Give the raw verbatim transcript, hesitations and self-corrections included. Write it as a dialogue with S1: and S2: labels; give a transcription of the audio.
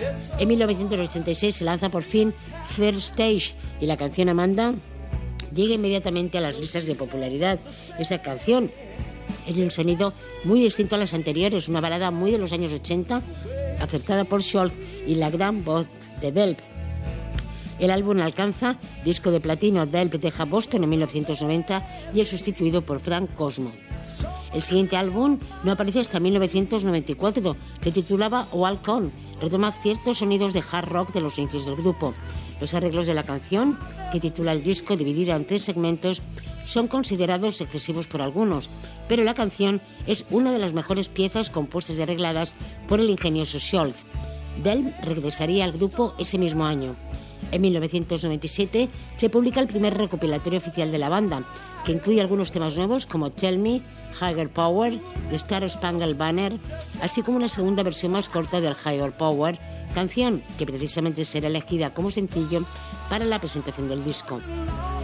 S1: En mil novecientos ochenta y seis se lanza por fin Third Stage y la canción Amanda llega inmediatamente a las listas de popularidad. Esta canción es de un sonido muy distinto a las anteriores, una balada muy de los años ochenta, acertada por Scholz y la gran voz de Delp. El álbum alcanza disco de platino. Delp deja Boston en mil novecientos noventa y es sustituido por Frank Cosmo. El siguiente álbum no aparece hasta mil novecientos noventa y cuatro, se titulaba Walk On, retoma ciertos sonidos de hard rock de los inicios del grupo. Los arreglos de la canción, que titula el disco dividida en tres segmentos, son considerados excesivos por algunos, pero la canción es una de las mejores piezas compuestas y arregladas por el ingenioso Scholz. Delp regresaría al grupo ese mismo año. En mil novecientos noventa y siete se publica el primer recopilatorio oficial de la banda, que incluye algunos temas nuevos como Tell Me, Higher Power, The Star Spangled Banner, así como una segunda versión más corta del Higher Power, canción que precisamente será elegida como sencillo para la presentación del disco.